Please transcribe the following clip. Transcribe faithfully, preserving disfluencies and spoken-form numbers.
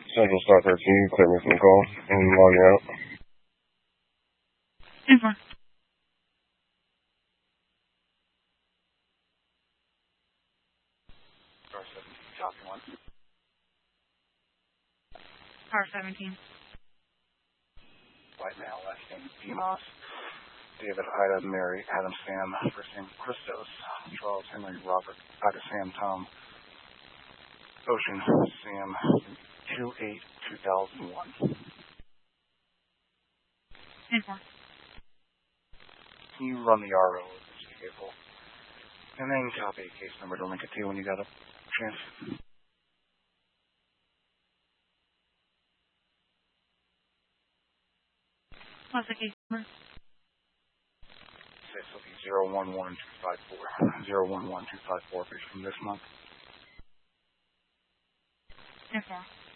Central Star thirteen, clear me from the call. And logging out. Info. Star seventeen, copy one. Star seventeen. White male, last name Demos. David, Ida, Mary, Adam, Sam, first name Christos, Charles, Henry, Robert, Ida, Sam, Tom, Ocean, Sam, two eight two thousand one. Info. Can you run the R O of this vehicle? And then copy case number to link it to you when you got a chance. What's the case number? This will be zero one one two five four. zero one one two five four from this month. Info.